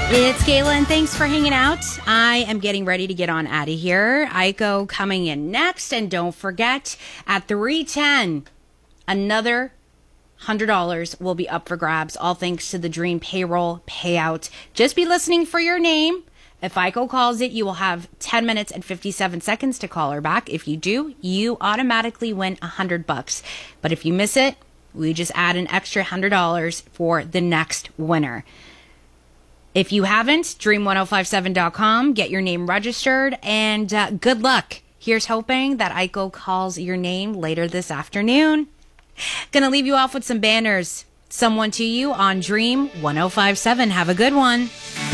It's Kayla, and thanks for hanging out. I am getting ready to get on out of here. Aiko coming in next, and don't forget, at 3:10, another $100 will be up for grabs, all thanks to the Dream Payroll Payout. Just be listening for your name. If Aiko calls it, you will have 10 minutes and 57 seconds to call her back. If you do, you automatically win $100. But if you miss it, we just add an extra $100 for the next winner. If you haven't, dream1057.com, get your name registered, and good luck. Here's hoping that Aiko calls your name later this afternoon. Gonna leave you off with some banners. Someone to you on Dream 1057. Have a good one.